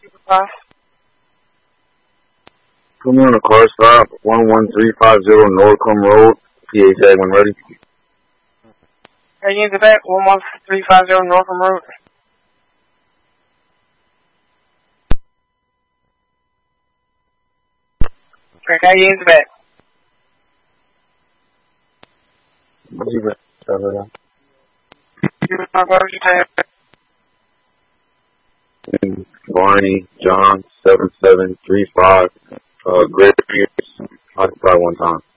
Put me on a car stop, 11350 Norcom Road, PA tag when ready. Hey, unit back, 11350 Norcom Road. Okay, unit back. What's your back? Barney, John, 7735, Great Pierce, occupy one time.